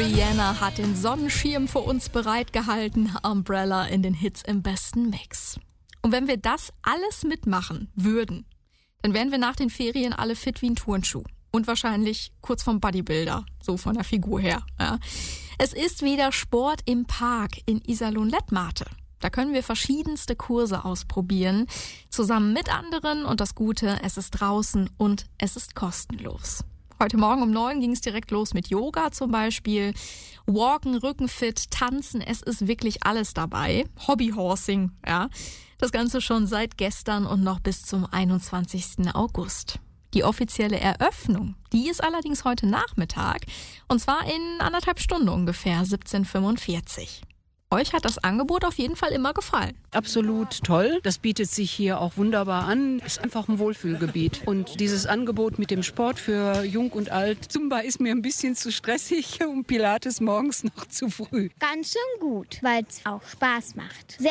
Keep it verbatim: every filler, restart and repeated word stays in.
Rihanna hat den Sonnenschirm für uns bereitgehalten. Umbrella in den Hits im besten Mix. Und wenn wir das alles mitmachen würden, dann wären wir nach den Ferien alle fit wie ein Turnschuh. Und wahrscheinlich kurz vom Bodybuilder, so von der Figur her. Ja. Es ist wieder Sport im Park in Iserlohn-Lettmate. Da können wir verschiedenste Kurse ausprobieren, zusammen mit anderen. Und das Gute, es ist draußen und es ist kostenlos. Heute Morgen um neun ging es direkt los mit Yoga zum Beispiel. Walken, Rückenfit, Tanzen, es ist wirklich alles dabei. Hobbyhorsing, ja. Das Ganze schon seit gestern und noch bis zum einundzwanzigsten August. Die offizielle Eröffnung, die ist allerdings heute Nachmittag. Und zwar in anderthalb Stunden ungefähr, siebzehn Uhr fünfundvierzig. Euch hat das Angebot auf jeden Fall immer gefallen. Absolut toll. Das bietet sich hier auch wunderbar an. Ist einfach ein Wohlfühlgebiet. Und dieses Angebot mit dem Sport für Jung und Alt. Zumba ist mir ein bisschen zu stressig und Pilates morgens noch zu früh. Ganz schön gut, weil es auch Spaß macht. Sehr